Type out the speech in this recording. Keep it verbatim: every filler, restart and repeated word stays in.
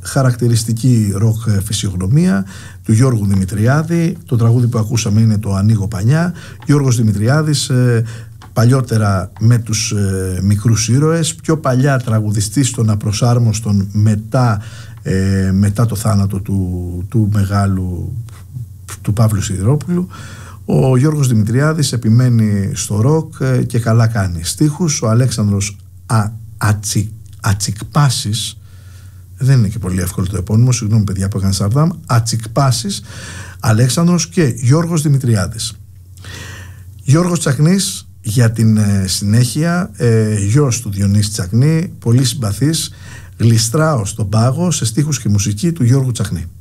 χαρακτηριστική ροκ φυσιογνωμία του Γιώργου Δημητριάδη. Το τραγούδι που ακούσαμε είναι το «Ανοίγω πανιά». Γιώργος Δημητριάδης, ε, παλιότερα με τους ε, μικρούς ήρωες, πιο παλιά τραγουδιστής των Απροσάρμοστων μετά, ε, μετά το θάνατο του, του μεγάλου του Παύλου Σιδηρόπουλου. Ο Γιώργος Δημητριάδης επιμένει στο ροκ ε, και καλά κάνει. Στίχους ο Αλέξανδρος Α, ατσι, Ατσικπάσης, δεν είναι και πολύ εύκολο το επώνυμο, συγγνώμη παιδιά που έκανα σαρδάμ, Ατσικπάσης, Αλέξανδρος και Γιώργος Δημητριάδης. Γιώργος Τσακνής για την ε, συνέχεια, ε, γιος του Διονύση Τσακνή, πολύ συμπαθής, γλιστράω στον πάγο, σε στίχους και μουσική του Γιώργου Τσακνή.